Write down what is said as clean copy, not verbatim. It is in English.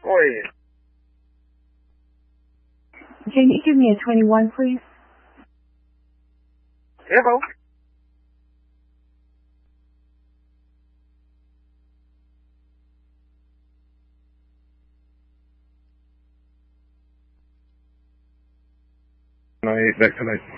Please. Can you give me a 21, please? Hello. Back tonight.